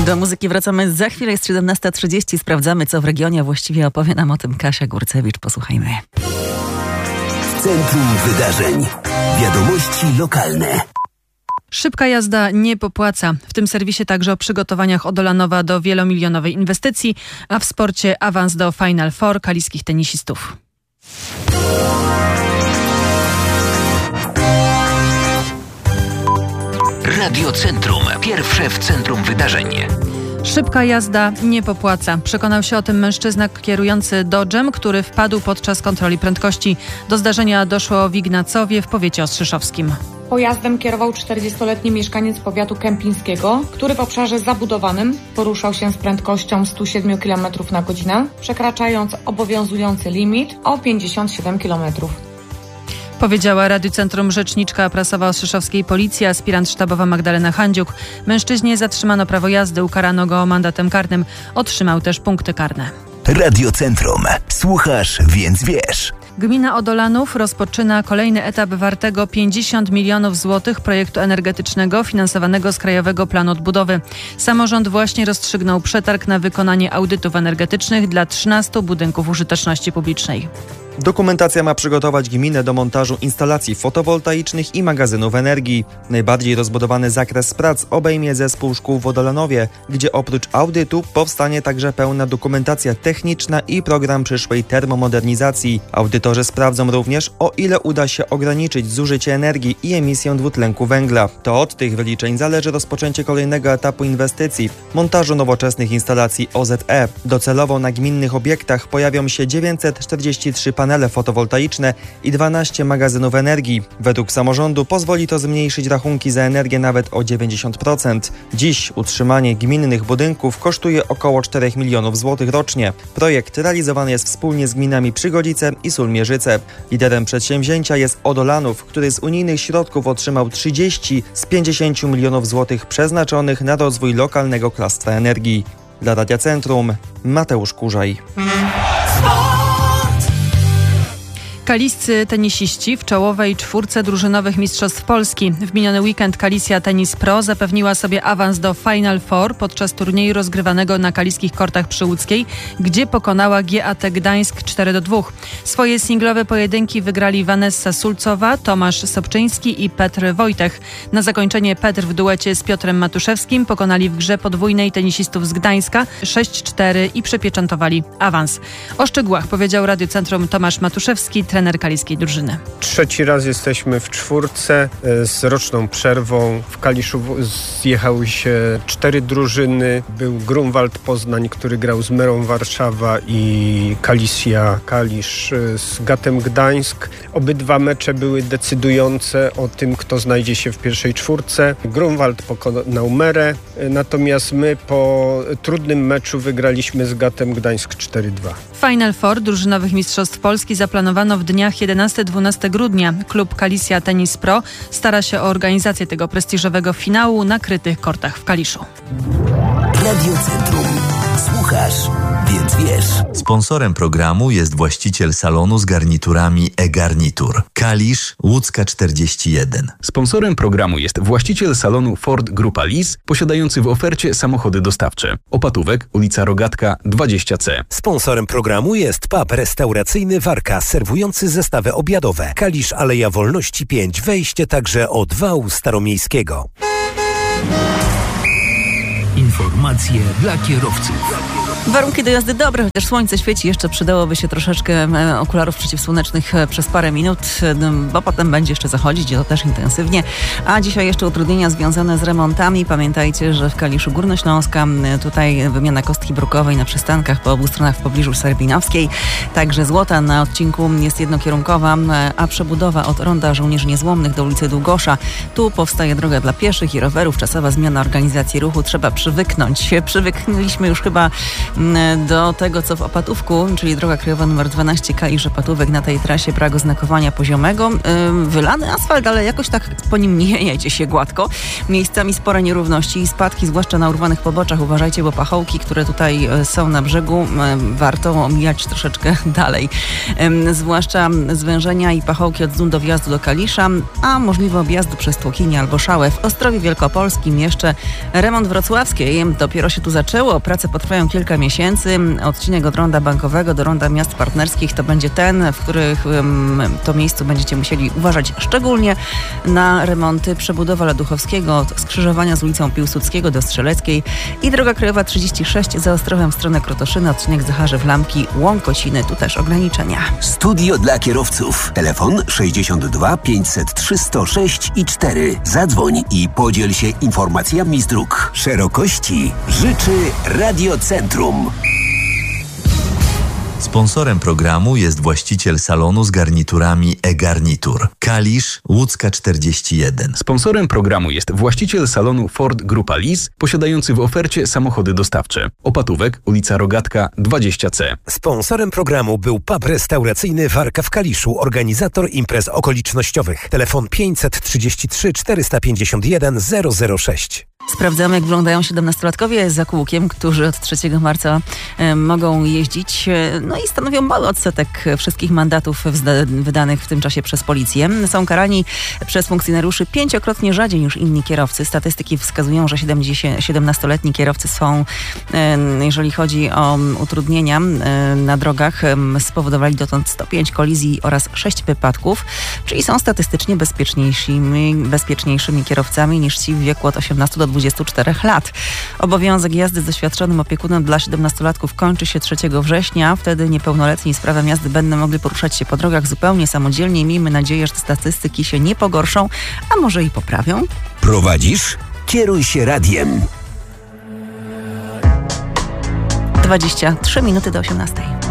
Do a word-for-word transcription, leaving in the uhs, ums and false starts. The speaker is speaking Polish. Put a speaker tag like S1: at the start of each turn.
S1: Do muzyki wracamy za chwilę, jest siedemnasta trzydzieści. Sprawdzamy, co w regionie, a właściwie opowie nam o tym Kasia Górcewicz. Posłuchajmy.
S2: W centrum wydarzeń. Wiadomości lokalne.
S3: Szybka jazda nie popłaca. W tym serwisie także o przygotowaniach Odolanowa do wielomilionowej inwestycji, a w sporcie awans do Final Four kaliskich tenisistów.
S2: Radio Centrum. Pierwsze w centrum wydarzeń.
S3: Szybka jazda nie popłaca. Przekonał się o tym mężczyzna kierujący Dodge'em, który wpadł podczas kontroli prędkości. Do zdarzenia doszło w Ignacowie w powiecie ostrzeszowskim.
S4: Pojazdem kierował czterdziestoletni mieszkaniec powiatu kępińskiego, który w obszarze zabudowanym poruszał się z prędkością sto siedem kilometrów na godzinę, przekraczając obowiązujący limit o pięćdziesiąt siedem kilometrów.
S3: Powiedziała Radiu Centrum rzeczniczka prasowa ostrzeszowskiej policji, aspirant sztabowa Magdalena Handziuk. Mężczyźnie zatrzymano prawo jazdy, ukarano go mandatem karnym. Otrzymał też punkty karne.
S2: Radio Centrum. Słuchasz, więc wiesz.
S3: Gmina Odolanów rozpoczyna kolejny etap wartego pięćdziesiąt milionów złotych projektu energetycznego finansowanego z Krajowego Planu Odbudowy. Samorząd właśnie rozstrzygnął przetarg na wykonanie audytów energetycznych dla trzynastu budynków użyteczności publicznej.
S5: Dokumentacja ma przygotować gminę do montażu instalacji fotowoltaicznych i magazynów energii. Najbardziej rozbudowany zakres prac obejmie zespół szkół w Odolanowie, gdzie oprócz audytu powstanie także pełna dokumentacja techniczna i program przyszłej termomodernizacji. Audytorzy sprawdzą również, o ile uda się ograniczyć zużycie energii i emisję dwutlenku węgla. To od tych wyliczeń zależy rozpoczęcie kolejnego etapu inwestycji – montażu nowoczesnych instalacji O Z E. Docelowo na gminnych obiektach pojawią się dziewięćset czterdzieści trzy panele fotowoltaiczne i dwanaście magazynów energii. Według samorządu pozwoli to zmniejszyć rachunki za energię nawet o dziewięćdziesiąt procent. Dziś utrzymanie gminnych budynków kosztuje około czterech milionów złotych rocznie. Projekt realizowany jest wspólnie z gminami Przygodzice i Sulmierzyce. Liderem przedsięwzięcia jest Odolanów, który z unijnych środków otrzymał trzydzieści z pięćdziesięciu milionów złotych przeznaczonych na rozwój lokalnego klastera energii. Dla Radia Centrum Mateusz Kurzaj.
S3: Kaliscy tenisiści w czołowej czwórce drużynowych mistrzostw Polski. W miniony weekend Kalisja Tennis Pro zapewniła sobie awans do Final Four podczas turnieju rozgrywanego na kaliskich kortach przy Łódzkiej, gdzie pokonała G A T Gdańsk cztery do dwóch. Swoje singlowe pojedynki wygrali Vanessa Sulcowa, Tomasz Sobczyński i Petr Wojtech. Na zakończenie Petr w duecie z Piotrem Matuszewskim pokonali w grze podwójnej tenisistów z Gdańska sześć cztery i przypieczętowali awans. O szczegółach powiedział Radiu Centrum Tomasz Matuszewski, trener kaliskiej drużyny.
S6: Trzeci raz jesteśmy w czwórce z roczną przerwą. W Kaliszu zjechały się cztery drużyny. Był Grunwald Poznań, który grał z Merą Warszawa i Kalisja Kalisz z Gatem Gdańsk. Obydwa mecze były decydujące o tym, kto znajdzie się w pierwszej czwórce. Grunwald pokonał Merę, natomiast my po trudnym meczu wygraliśmy z Gatem Gdańsk cztery dwa.
S3: Final Four drużynowych mistrzostw Polski zaplanowano w dniach jedenastego do dwunastego grudnia. Klub Kalisja Tennis Pro stara się o organizację tego prestiżowego finału na krytych kortach w Kaliszu.
S2: Radio Centrum. Słuchasz, więc wiesz.
S7: Sponsorem programu jest właściciel salonu z garniturami e-Garnitur. Kalisz, Łódzka czterdzieści jeden.
S8: Sponsorem programu jest właściciel salonu Ford Grupa Lis, posiadający w ofercie samochody dostawcze. Opatówek, ulica Rogatka dwadzieścia C.
S2: Sponsorem programu jest pub restauracyjny Warka, serwujący zestawy obiadowe. Kalisz, Aleja Wolności pięć, wejście także od wału staromiejskiego. Informacje dla kierowców.
S1: Warunki do jazdy dobre, chociaż słońce świeci, jeszcze przydałoby się troszeczkę okularów przeciwsłonecznych przez parę minut, bo potem będzie jeszcze zachodzić i to też intensywnie. A dzisiaj jeszcze utrudnienia związane z remontami. Pamiętajcie, że w Kaliszu Górnośląska tutaj wymiana kostki brukowej na przystankach po obu stronach w pobliżu Serbinowskiej. Także Złota na odcinku jest jednokierunkowa, a przebudowa od Ronda Żołnierzy Niezłomnych do ulicy Długoša. Tu powstaje droga dla pieszych i rowerów. Czasowa zmiana organizacji ruchu. Trzeba przywyknąć. Przywyknęliśmy już chyba do tego, co w Opatówku, czyli droga krajowa nr dwanaście Kalisz-Opatówek. Na tej trasie brak oznakowania poziomego. Wylany asfalt, ale jakoś tak po nim nie jedzie się gładko. Miejscami spore nierówności i spadki, zwłaszcza na urwanych poboczach. Uważajcie, bo pachołki, które tutaj są na brzegu, warto omijać troszeczkę dalej. Zwłaszcza zwężenia i pachołki od Zun do wjazdu do Kalisza, a możliwe objazdu przez Tłokinię albo Szałę. W Ostrowie Wielkopolskim jeszcze remont wrocławskiej Słupskiej. Dopiero się tu zaczęło. Prace potrwają kilka miesięcy. Odcinek od ronda Bankowego do ronda Miast Partnerskich to będzie ten, w których um, to miejscu będziecie musieli uważać szczególnie na remonty. Przebudowa Laduchowskiego od skrzyżowania z ulicą Piłsudskiego do Strzeleckiej i droga krajowa trzydzieści sześć za Ostrowem w stronę Krotoszyny, odcinek Zacharzew-Lampki, Łąkociny. Tu też ograniczenia.
S9: Studio dla kierowców. Telefon sześćdziesiąt dwa pięćset trzy sto sześć i cztery. Zadzwoń i podziel się informacjami z dróg. Szerokości życzy Radiocentrum.
S7: Sponsorem programu jest właściciel salonu z garniturami e-garnitur. Kalisz, Łódzka czterdzieści jeden.
S8: Sponsorem programu jest właściciel salonu Ford Grupa Lis, posiadający w ofercie samochody dostawcze. Opatówek, ulica Rogatka dwadzieścia C.
S2: Sponsorem programu był pub restauracyjny Warka w Kaliszu, organizator imprez okolicznościowych. Telefon pięćset trzydzieści trzy czterysta pięćdziesiąt jeden zero zero sześć.
S1: Sprawdzamy, jak wyglądają siedemnastolatkowie za kółkiem, którzy od trzeciego marca e, mogą jeździć. No i stanowią mały odsetek wszystkich mandatów wzda- wydanych w tym czasie przez policję. Są karani przez funkcjonariuszy pięciokrotnie rzadziej niż inni kierowcy. Statystyki wskazują, że siedemnastoletni kierowcy są, e, jeżeli chodzi o utrudnienia e, na drogach, e, spowodowali dotąd sto pięć kolizji oraz sześć wypadków, czyli są statystycznie bezpieczniejszymi, bezpieczniejszymi kierowcami niż ci w wieku od osiemnastu do dwudziestu czterech lat. Obowiązek jazdy z doświadczonym opiekunem dla siedemnastolatków kończy się trzeciego września. Wtedy niepełnoletni z prawem jazdy będą mogli poruszać się po drogach zupełnie samodzielnie. Miejmy nadzieję, że te statystyki się nie pogorszą, a może i poprawią.
S9: Prowadzisz? Kieruj się radiem.
S1: dwadzieścia trzy minuty do osiemnastej.